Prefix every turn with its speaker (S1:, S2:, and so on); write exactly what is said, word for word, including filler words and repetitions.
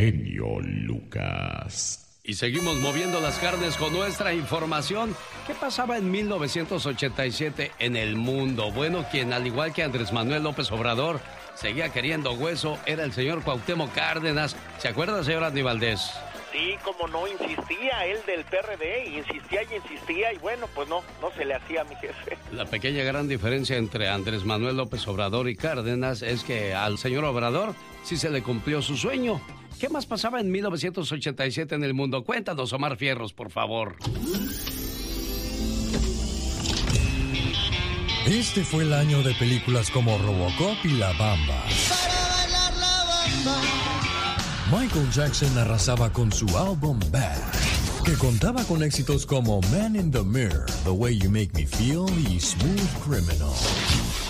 S1: genio Lucas.
S2: Y seguimos moviendo las carnes con nuestra información. ¿Qué pasaba en mil novecientos ochenta y siete en el mundo? Bueno, quien al igual que Andrés Manuel López Obrador seguía queriendo hueso era el señor Cuauhtémoc Cárdenas. ¿Se acuerda, señor Andy Valdés?
S3: Sí, como no, insistía él del P R D, y insistía y insistía, y bueno, pues no, no se le hacía a mi jefe.
S2: La pequeña gran diferencia entre Andrés Manuel López Obrador y Cárdenas es que al señor Obrador sí se le cumplió su sueño. ¿Qué más pasaba en mil novecientos ochenta y siete en el mundo? Cuéntanos, Omar Fierros, por favor.
S4: Este fue el año de películas como Robocop y La Bamba.
S5: Para bailar la bamba.
S4: Michael Jackson arrasaba con su álbum Bad, que contaba con éxitos como Man in the Mirror, The Way You Make Me Feel y Smooth Criminal.